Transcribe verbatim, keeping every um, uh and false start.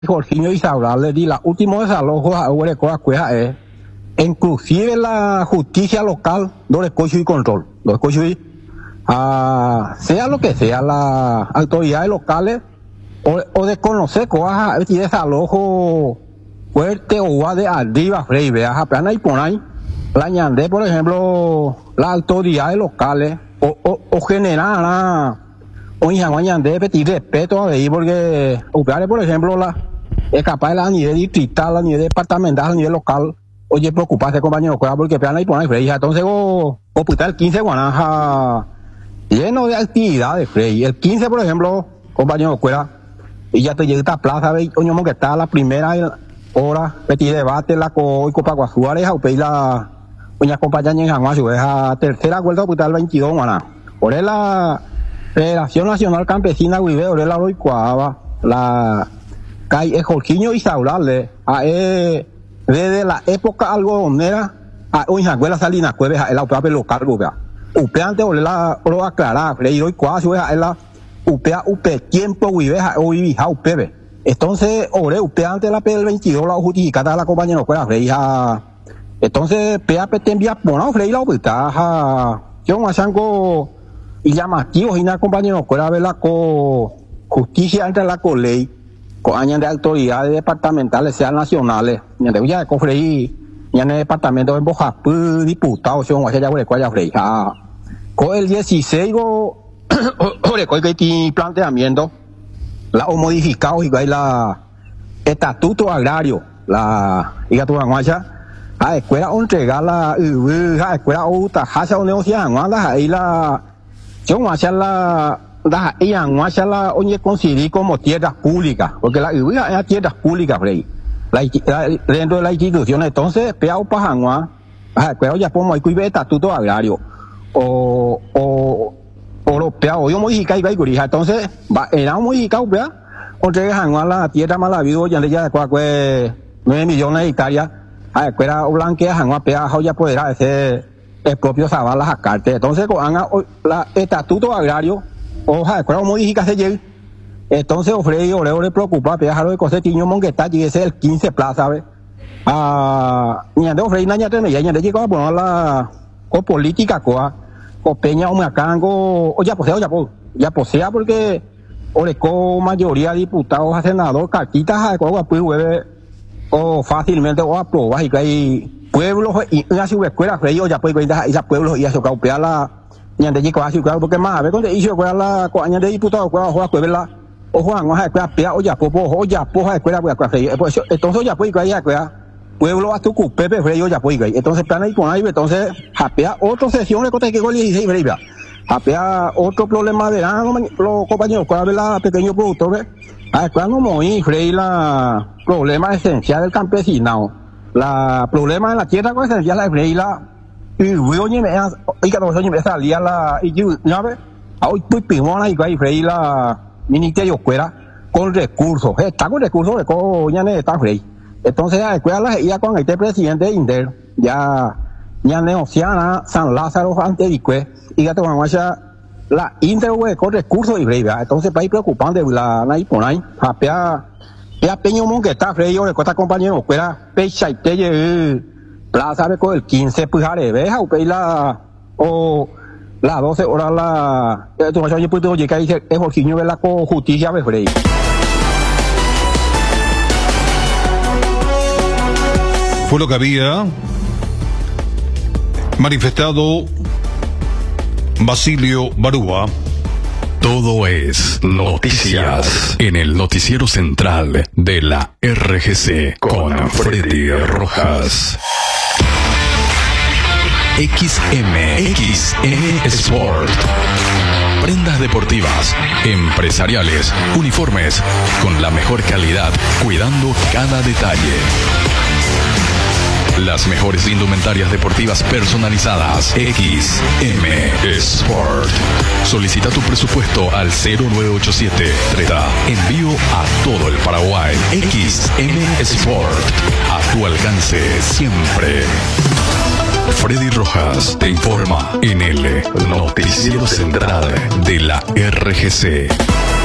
Jorginho Isaurralde di la última desalojo a Urecoa Cueja es inclusive la justicia local no le coge y control, no le coge a sea lo que sea las autoridades locales o, o de conocer cosas de desalojo fuerte o va de arriba frey vea apenas y por ahí la ñandé por ejemplo las autoridades locales o, o, o generar o ñandé pedir respeto a ver porque por ejemplo la es capaz a nivel distrital, a nivel departamental, a nivel local, oye, preocuparse, compañero, porque pegan ahí por ahí, Frey. Entonces, o hospital quince Guanaja, lleno de actividades, Frey. El quince, por ejemplo, compañero, cuera, y ya te llega a esta plaza, ve, oño, que está la primera hora, petit debate, la co, Copa Guasuárez, o pedir la, oña compañera en Janguasu, es la tercera vuelta hospital veintidós, Guanaja. Por él la Federación Nacional Campesina, Guibe, por él la Roicuaba, la Cay es Jorginho Isaurralde, a eh, desde la época algodonera a hoy en Salina Cueves a la upea local upea upea antes o la lo aclarar freído y cuasi a la upea upe tiempo viveja hoy vija upebe entonces ore upea antes la P del veintidós la justificada la compañera cuera freija entonces pea pete envía bueno freí la upea yo me chango y llamativo y na compañero cuera ver la co justicia entre la co ley con años de autoridades departamentales, sean nacionales, ya de ya cofreí, ya en el departamento de Bojapú, diputado, son allá de Cuaya Frey. Con el dieciséis, o que tiene planteamiento, la o modificado y la estatuto agrario, la y tu guacha, a escuela entregar la a escuela o tajaza o negocian, ahí la yo guacha la da ella no hace la oye considerar como tierras públicas porque la igual es tierras públicas Frey la, la dentro de la institución entonces peao pajanua ah pero ya podemos ir con estatuto agrario o o o lo peao yo modificar y va entonces va era modificado vea porque janua la tierra malavido ya de ya de nueve millones de hectáreas ah pero blanquea janua peao ya podrá ser el propio Zavala Jacarte entonces con la estatuto agrario oja, ¿cuál modifica se entonces ofrece o le preocupa pedazo de cosas tiño mongueta y ese es el quince plaza ¿sabes? Ah, ni ande ofrece naña tene ya ni ande llegó a poner la o política coa o peña o macango o ya posea o ya po ya posea porque o le co mayoría diputados a senador cartitas a coa pues hueve o fácilmente o aprobar y que hay pueblos y una escuela creo ya puede ir a esa pueblos y a su caupear la ñande llegó así claro porque más a ver cuando hizo la coña de diputado cuando juega pues la o Juan o sea pea o ya popo o ya poja escuela pues entonces ya puede ir a pueblo a tu pepe freyo ya puede ir entonces plan ahí con ahí entonces japea otra sesión de cosas que gol dieciséis breva japea otro problema de los compañeros cuando la pequeño productor a cuando muy frey la problema esencial del campesinado la problema de la tierra con esencial la frey la y luego ni me y que no me salía la y yo no ve hoy pues pingona y que frei la ministerio fuera con recursos está con recursos de coña ne está frei entonces la escuela ya con este presidente Inder ya ya negociana San Lázaro antes y que y que vamos a la Inder con recursos y frei entonces país preocupante la ahí por ahí japea ya peño mon que está frei o de costa compañero fuera pecha y te plaza de con el quince pues areveja o la o la doce horas la tu macho pues oye que dice es Jorginho de la justicia de Frey. Fue lo que había manifestado Basilio Barúa. Todo es noticias en el noticiero central de la R G C con Freddy Rojas. X M X M Sport. Prendas deportivas, empresariales, uniformes, con la mejor calidad, cuidando cada detalle. Las mejores indumentarias deportivas personalizadas. X M Sport. Solicita tu presupuesto al cero nueve ocho siete treinta. Envío a todo el Paraguay. X M Sport. A tu alcance siempre. Freddy Rojas te informa en el Noticiero Central de la R G C.